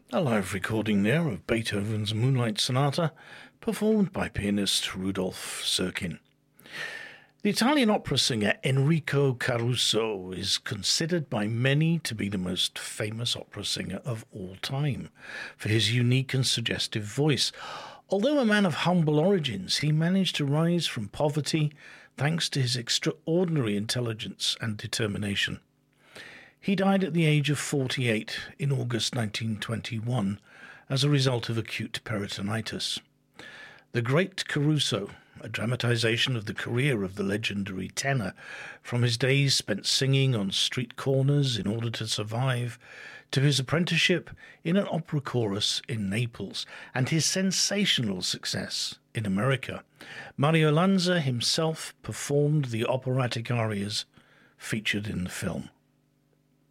A live recording there of Beethoven's Moonlight Sonata, performed by pianist Rudolf Serkin. The Italian opera singer Enrico Caruso is considered by many to be the most famous opera singer of all time for his unique and suggestive voice. Although a man of humble origins, he managed to rise from poverty thanks to his extraordinary intelligence and determination. He died at the age of 48 in August 1921 as a result of acute peritonitis. The Great Caruso, a dramatization of the career of the legendary tenor, from his days spent singing on street corners in order to survive, to his apprenticeship in an opera chorus in Naples, and his sensational success in America. Mario Lanza himself performed the operatic arias featured in the film.